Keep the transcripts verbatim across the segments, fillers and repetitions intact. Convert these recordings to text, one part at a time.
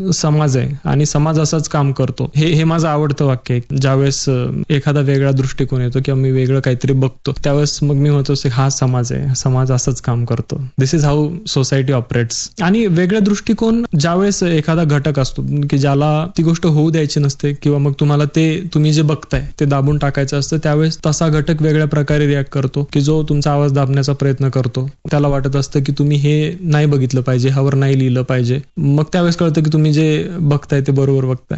समाज आहे आणि समाज असाच काम करतो. हे हे माझं आवडतं वाक्य आहे. ज्यावेळेस एखादा वेगळा दृष्टिकोन येतो किंवा मी वेगळं काहीतरी बघतो त्यावेळेस मग मी म्हणतो हा समाज आहे, समाज असंच काम करतो. दिस इज हाऊ सोसायटी ऑपरेट्स. आणि वेगळा दृष्टिकोन ज्यावेळेस एखादा घटक असतो की ज्याला ती गोष्ट होऊ द्यायची नसते किंवा मग तुम्हाला ते तुम्ही जे बघताय ते दाबून टाकायचं असतं, त्यावेळेस तसा घटक वेगळ्या प्रकारे रिॲक्ट करतो की जो तुमचा आवाज दाबण्याचा प्रयत्न करतो. त्याला वाटत असतं की तुम्ही हे नाही बघितलं पाहिजे, ह्यावर नाही लिहिलं पाहिजे. मग त्यावेळेस कळतं की तुम्ही जे बघताय ते बरोबर बघताय.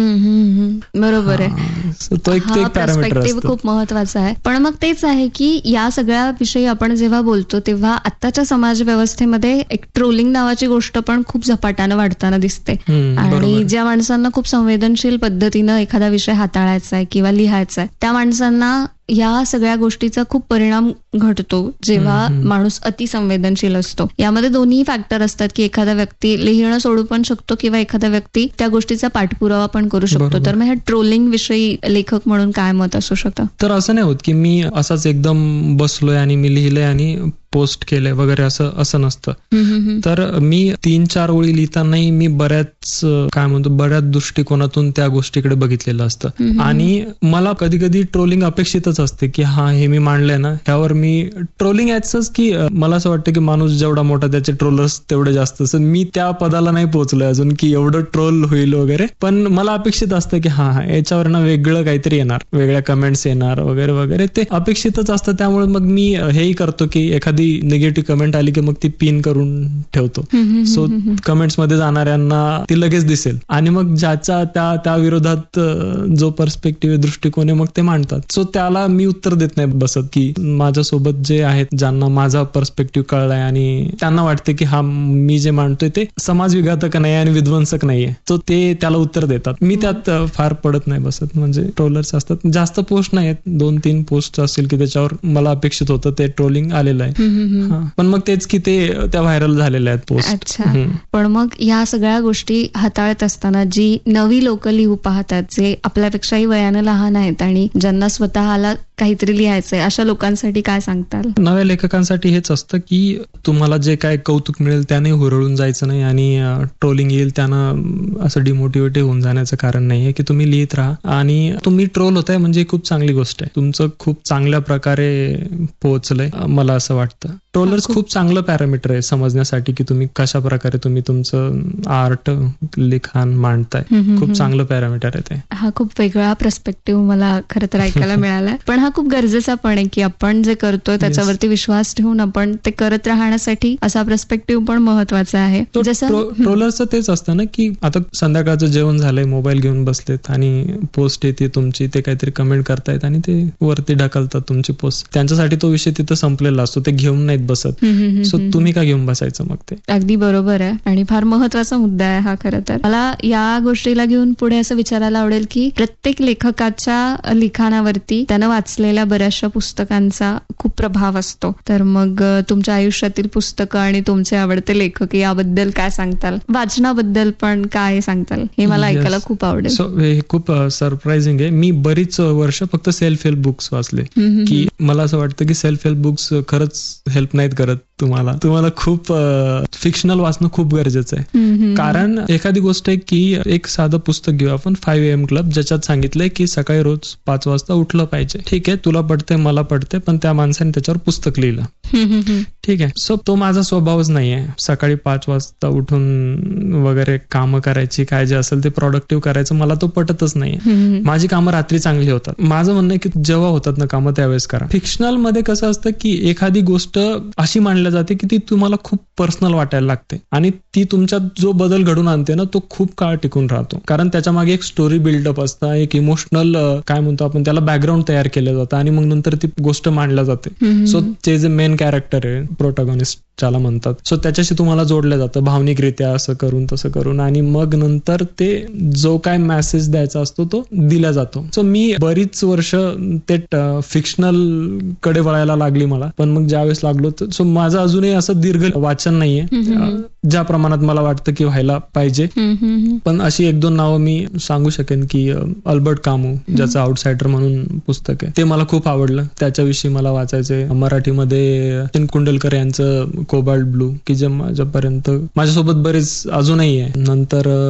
बरोबर आहे. तो एक पर्स्पेक्टिव्ह खूप महत्वाचा आहे. पण मग तेच आहे की या सगळ्या विषयी आपण जेव्हा बोलतो तेव्हा आत्ताच्या समाज व्यवस्थेमध्ये एक ट्रोलिंग नावाची गोष्ट पण खूप झपाट्यानं वाढताना दिसते. आणि ज्या माणसांना खूप संवेदनशील पद्धतीनं एखादा विषय हाताळायचा आहे किंवा लिहायचा आहे त्या माणसांना या सगळ्या गोष्टीचा खूप परिणाम घडतो जेव्हा माणूस अतिसंवेदनशील असतो. यामध्ये दोन्ही फॅक्टर असतात की एखादा व्यक्ती लिहिणं सोडू पण शकतो किंवा एखादा व्यक्ती त्या गोष्टीचा पाठपुरावा पण करू शकतो. तर मग ह्या ट्रोलिंग विषयी लेखक म्हणून काय मत असू शकतं? तर असं नाही होत की मी असाच एकदम बसलोय आणि मी लिहिलंय आणि पोस्ट केलंय वगैरे, असं असं नसतं. तर मी तीन चार ओळी लिहितानाही मी बऱ्याच काय म्हणतो बऱ्याच दृष्टिकोनातून त्या गोष्टीकडे बघितलेलं असतं. आणि मला कधी कधी ट्रोलिंग अपेक्षितच असते की हा हे मी मांडलंय ना ह्यावर मी ट्रोलिंग याच की मला असं वाटतं की माणूस जेवढा मोठा त्याचे ट्रोलर्स तेवढे जास्त असं. मी त्या पदाला नाही पोहोचलोय अजून की एवढं ट्रोल होईल वगैरे, पण मला अपेक्षित असतं की हा हा याच्यावर ना वेगळं काहीतरी येणार, वेगळ्या कमेंट्स येणार वगैरे वगैरे, ते अपेक्षितच असतं. त्यामुळे मग मी हेही करतो की एखादी निगेटिव्ह कमेंट आली की मग ती पिन करून ठेवतो. सो कमेंट्स मध्ये जाणाऱ्यांना ती लगेच दिसेल आणि मग ज्याचा त्या त्या विरोधात जो पर्स्पेक्टिव्ह दृष्टिकोन आहे मग ते मांडतात. सो त्याला मी उत्तर देत नाही बसत की माझ्यासोबत जे आहेत ज्यांना माझा पर्स्पेक्टिव्ह कळलाय आणि त्यांना वाटते की हा मी जे मांडतोय ते समाजविघातक नाही आणि विध्वंसक नाहीये, तो ते त्याला उत्तर देतात. मी त्यात फार पडत नाही बसत. म्हणजे ट्रोलर्स असतात, जास्त पोस्ट नाही आहेत, दोन तीन पोस्ट असतील की त्याच्यावर मला अपेक्षित होतं ते ट्रोलिंग आलेलं आहे. पण मग तेच की ते त्या व्हायरल झालेल्या आहेत पोस्ट. अच्छा. पण मग या सगळ्या गोष्टी हाताळत असताना जी नवी लोक लिहू पाहतात, जे आपल्यापेक्षाही वयानं लहान आहेत आणि ज्यांना स्वतःला काहीतरी लिहायचंय, अशा लोकांसाठी काय सांगताल? नव्या लेखकांसाठी हेच असतं की तुम्हाला जे काय कौतुक मिळेल त्याने हुरळून जायचं नाही आणि ट्रोलिंग येईल त्यानं असं डिमोटिवेटिव्ह होऊन जाण्याचं कारण नाहीये की तुम्ही लिहित राहा. आणि तुम्ही ट्रोल होताय म्हणजे खूप चांगली गोष्ट आहे, तुमचं खूप चांगल्या प्रकारे पोहोचलंय मला असं वाटतं. ट्रोलर्स खूप चांगलं पॅरामीटर आहे समजण्यासाठी की तुम्ही कशा प्रकारे तुम्ही तुमचं आर्ट लिखाण मांडताय. खूप चांगलं पॅरामीटर आहे ते. हा खूप वेगळा पर्स्पेक्टिव्ह मला खरं तर ऐकायला मिळाला. पण हा खूप गरजेचा पण आहे की आपण जे करतोय त्याच्यावरती विश्वास ठेवून आपण ते करत राहण्यासाठी असा पर्स्पेक्टिव्ह पण महत्वाचा आहे. जसं ट्रोलर्सचं तेच असतं ना की आता संध्याकाळचं जेवण झालंय, मोबाईल घेऊन बसलेत आणि पोस्ट येते तुमची, ते काहीतरी कमेंट करतायत आणि ते वरती ढकलतात तुमची पोस्ट. त्यांच्यासाठी तो विषय तिथं संपलेला असतो, ते घेऊन नाहीत बसत. सो तुम्ही का घेऊन बसायचं मग ते? अगदी बरोबर आहे आणि फार महत्वाचा मुद्दा आहे हा. खरं तर मला या गोष्टीला घेऊन पुढे असं विचारायला आवडेल की प्रत्येक लेखकाच्या लिखाणावरती त्यानं वाचलेल्या बऱ्याचशा पुस्तकांचा खूप प्रभाव असतो. तर मग तुमच्या आयुष्यातील पुस्तकं आणि तुमचे आवडते लेखक याबद्दल काय सांगताल? वाचनाबद्दल पण काय सांगताल? हे मला ऐकायला खूप आवडेल. सो हे खूप सरप्राइझिंग आहे. मी बरीच वर्ष फक्त सेल्फ हेल्प बुक्स वाचले की मला असं वाटतं की सेल्फ हेल्प बुक्स खरंच हेल्प नाहीत करत तुम्हाला. तुम्हाला खूप फिक्शनल वाचणं खूप गरजेचं आहे. कारण एखादी गोष्ट आहे की एक साधं पुस्तक घेऊ आपण, फाईव्ह एम क्लब, ज्याच्यात सांगितलंय की सकाळी रोज पाच वाजता उठलं पाहिजे. ठीक आहे, तुला पडते मला पडते, पण त्या माणसाने त्याच्यावर पुस्तक लिहिलं. ठीक आहे. सो तो माझा स्वभावच नाहीये सकाळी पाच वाजता उठून वगैरे कामं करायची, काय जे असेल ते प्रोडक्टिव्ह करायचं, मला तो पटतच नाहीये. माझी कामं रात्री चांगली होतात. माझं म्हणणं आहे की जेव्हा होतात ना कामं त्यावेळेस करा. फिक्शनल मध्ये कसं असतं की एखादी गोष्ट अशी मांडली जाते की ती तुम्हाला खूप पर्सनल वाटायला लागते आणि ती तुमच्यात जो बदल घडून आणते ना तो खूप काळ टिकून राहतो. कारण त्याच्या मागे एक स्टोरी बिल्डअप असतं, एक इमोशनल काय म्हणतो आपण त्याला बॅकग्राऊंड तयार केलं जातं आणि मग नंतर ती गोष्ट मांडल्या जाते. सो ते जे मेन कॅरेक्टर आहे, प्रोटॅगॉनिस्ट ज्याला म्हणतात, सो त्याच्याशी तुम्हाला जोडलं जातं भावनिकरित्या, असं करून तसं करून, आणि मग नंतर ते जो काय मेसेज द्यायचा असतो तो दिला जातो. सो मी बरीच वर्ष ते फिक्शनल कडे वळायला लागली मला. पण मग ज्यावेळेस लागलो सो माझं अजूनही असं दीर्घ वाचन नाहीये ज्या प्रमाणात मला वाटतं की व्हायला पाहिजे. पण अशी एक दोन नावं मी सांगू शकेन की अल्बर्ट कामू, ज्याचं आउटसाइडर म्हणून पुस्तक आहे, ते मला खूप आवडलं. त्याच्याविषयी मला वाचायचंय. मराठीमध्ये सचिन कुंडलकर यांचं कोबाल्ट ब्लू, की जे माझ्यापर्यंत माझ्यासोबत बरेच अजूनही आहे. नंतर